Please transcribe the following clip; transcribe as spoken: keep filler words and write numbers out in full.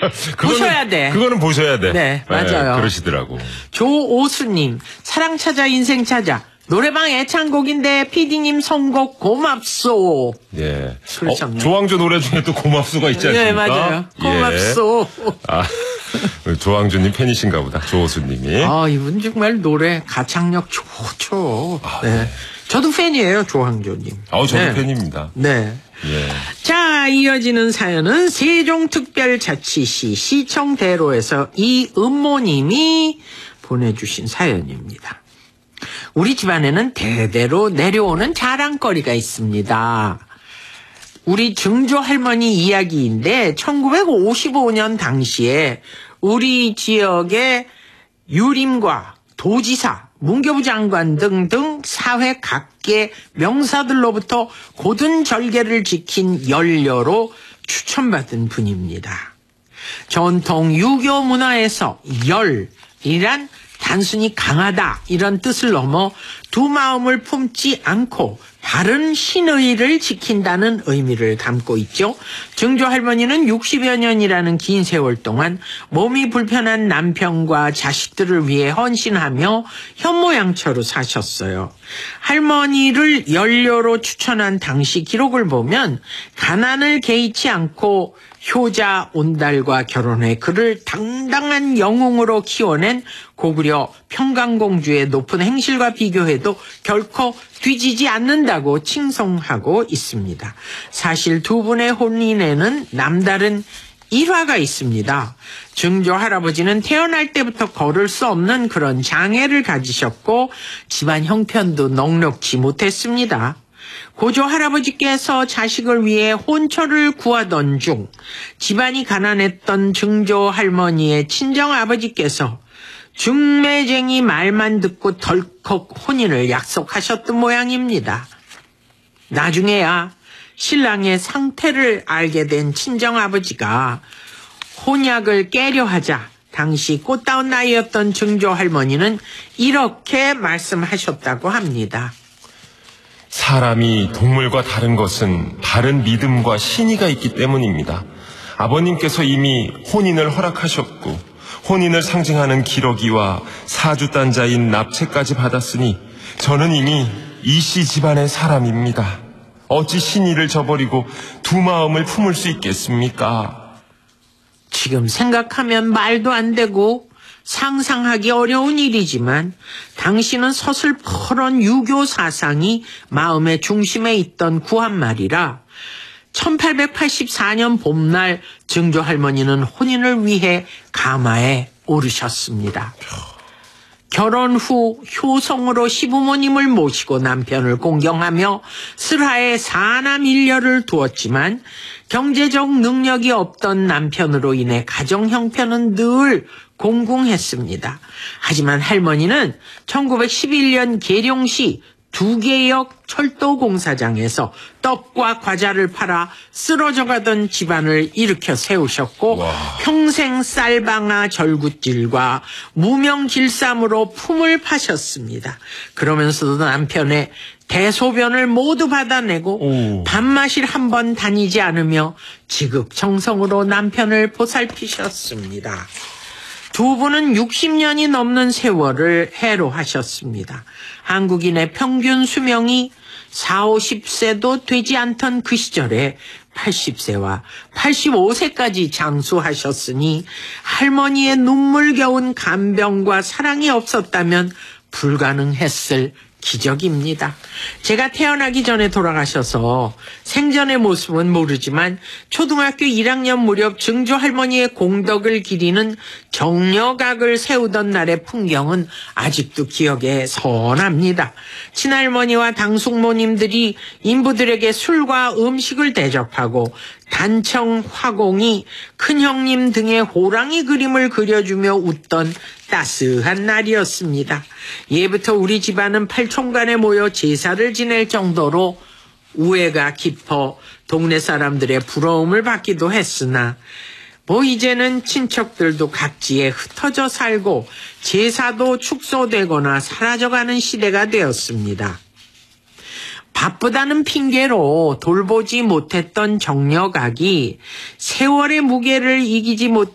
보셔야 돼. 그거는 보셔야 돼. 네, 맞아요. 네, 그러시더라고. 조오수님, 사랑 찾아 인생 찾아. 노래방 애창곡인데 피디님 선곡 고맙소. 예. 그렇죠. 어, 조항조 노래 중에 또 고맙소가 있지 않습니까? 네, 맞아요. 고맙소. 예. 아, 조항조님 팬이신가 보다. 조호수님이. 아, 이분 정말 노래 가창력 좋죠. 아, 네. 네. 저도 팬이에요, 조항조님. 아, 저도 네. 팬입니다. 네. 예. 자, 이어지는 사연은 세종특별자치시 시청대로에서 이은모님이 보내주신 사연입니다. 우리 집안에는 대대로 내려오는 자랑거리가 있습니다. 우리 증조 할머니 이야기인데 천구백오십오 년 당시에 우리 지역의 유림과 도지사, 문교부 장관 등등 사회 각계 명사들로부터 고든 절개를 지킨 연료로 추천받은 분입니다. 전통 유교 문화에서 열이란 단순히 강하다 이런 뜻을 넘어 두 마음을 품지 않고 바른 신의를 지킨다는 의미를 담고 있죠. 증조 할머니는 육십여 년이라는 긴 세월 동안 몸이 불편한 남편과 자식들을 위해 헌신하며 현모양처로 사셨어요. 할머니를 연료로 추천한 당시 기록을 보면 가난을 개의치 않고 효자 온달과 결혼해 그를 당당한 영웅으로 키워낸 고구려 평강공주의 높은 행실과 비교해도 결코 뒤지지 않는다고 칭송하고 있습니다. 사실 두 분의 혼인에는 남다른 일화가 있습니다. 증조 할아버지는 태어날 때부터 걸을 수 없는 그런 장애를 가지셨고 집안 형편도 넉넉지 못했습니다. 고조 할아버지께서 자식을 위해 혼처를 구하던 중 집안이 가난했던 증조 할머니의 친정아버지께서 중매쟁이 말만 듣고 덜컥 혼인을 약속하셨던 모양입니다. 나중에야 신랑의 상태를 알게 된 친정아버지가 혼약을 깨려 하자 당시 꽃다운 나이였던 증조 할머니는 이렇게 말씀하셨다고 합니다. 사람이 동물과 다른 것은 바른 믿음과 신의가 있기 때문입니다. 아버님께서 이미 혼인을 허락하셨고 혼인을 상징하는 기러기와 사주단자인 납체까지 받았으니 저는 이미 이씨 집안의 사람입니다. 어찌 신의를 저버리고 두 마음을 품을 수 있겠습니까? 지금 생각하면 말도 안 되고 상상하기 어려운 일이지만 당신은 서슬퍼런 유교 사상이 마음의 중심에 있던 구한말이라 천팔백팔십사 년 봄날 증조 할머니는 혼인을 위해 가마에 오르셨습니다. 결혼 후 효성으로 시부모님을 모시고 남편을 공경하며 슬하에 사남 일녀를 두었지만 경제적 능력이 없던 남편으로 인해 가정 형편은 늘 공공했습니다. 하지만 할머니는 천구백십일 년 계룡시 두개역 철도공사장에서 떡과 과자를 팔아 쓰러져가던 집안을 일으켜 세우셨고 와. 평생 쌀방아 절굿질과 무명 길쌈으로 품을 파셨습니다. 그러면서도 남편의 대소변을 모두 받아내고 오. 밥맛을 한 번 다니지 않으며 지극정성으로 남편을 보살피셨습니다. 두 분은 육십 년이 넘는 세월을 해로하셨습니다. 한국인의 평균 수명이 사오십 세도 되지 않던 그 시절에 팔십 세와 팔십오 세까지 장수하셨으니 할머니의 눈물겨운 간병과 사랑이 없었다면 불가능했을 기적입니다. 제가 태어나기 전에 돌아가셔서 생전의 모습은 모르지만 초등학교 일 학년 무렵 증조 할머니의 공덕을 기리는 정려각을 세우던 날의 풍경은 아직도 기억에 선합니다. 친할머니와 당숙모님들이 인부들에게 술과 음식을 대접하고 단청 화공이 큰형님 등의 호랑이 그림을 그려주며 웃던 따스한 날이었습니다. 예부터 우리 집안은 팔촌간에 모여 제사를 지낼 정도로 우애가 깊어 동네 사람들의 부러움을 받기도 했으나 뭐 이제는 친척들도 각지에 흩어져 살고 제사도 축소되거나 사라져가는 시대가 되었습니다. 바쁘다는 핑계로 돌보지 못했던 정려각이 세월의 무게를 이기지 못